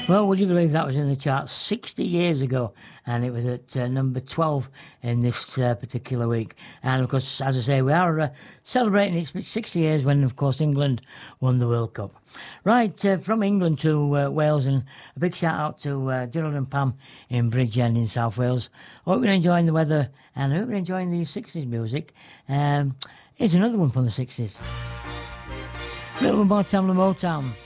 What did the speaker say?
Well, would you believe that was in the charts 60 years ago, and it was at number 12 in this particular week. And of course, as I say, we are celebrating its 60 years when, of course, England won the World Cup. Right, from England to Wales, and a big shout out to Gerald and Pam in Bridgend in South Wales. Hope you're enjoying the weather, and I hope you're enjoying the 60s music. Here's another one from the 60s. A little more Tamla Motown.